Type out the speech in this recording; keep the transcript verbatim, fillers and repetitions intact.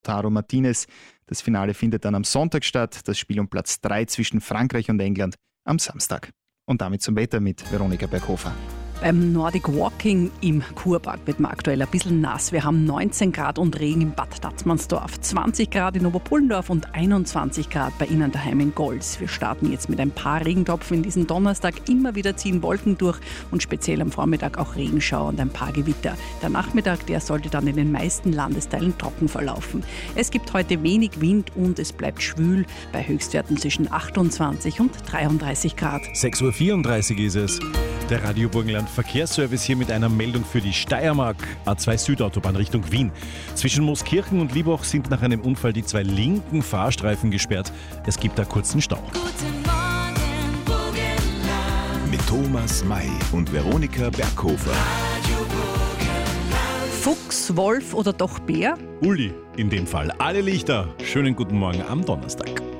Lautaro Martinez. Das Finale findet dann am Sonntag statt. Das Spiel um Platz drei zwischen Frankreich und England am Samstag. Und damit zum Wetter mit Veronika Berghofer. Beim Nordic Walking im Kurpark wird man aktuell ein bisschen nass. Wir haben neunzehn Grad und Regen in Bad Tatzmannsdorf, zwanzig Grad in Oberpullendorf und einundzwanzig Grad bei Ihnen daheim in Golz. Wir starten jetzt mit ein paar Regentropfen in diesen Donnerstag. Immer wieder ziehen Wolken durch und speziell am Vormittag auch Regenschauer und ein paar Gewitter. Der Nachmittag, der sollte dann in den meisten Landesteilen trocken verlaufen. Es gibt heute wenig Wind und es bleibt schwül bei Höchstwerten zwischen achtundzwanzig und dreiunddreißig Grad. sechs Uhr vierunddreißig ist es. Der Radio Burgenland Verkehrsservice hier mit einer Meldung für die Steiermark. A zwei Südautobahn Richtung Wien. Zwischen Mooskirchen und Liebach sind nach einem Unfall die zwei linken Fahrstreifen gesperrt. Es gibt da kurzen Stau. Guten Morgen, Burgenland. Mit Thomas May und Veronika Berghofer. Radio Burgenland. Fuchs, Wolf oder doch Bär? Uli, in dem Fall alle Lichter. Schönen guten Morgen am Donnerstag.